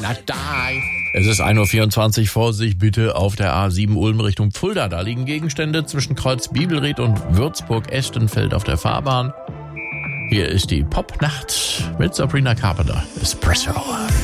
not die. Es ist 1:24 Uhr, Vorsicht bitte auf der A7 Ulm Richtung Fulda. Da liegen Gegenstände zwischen Kreuz Bibelried und Würzburg-Estenfeld auf der Fahrbahn. Hier ist die Popnacht mit Sabrina Carpenter. Espresso.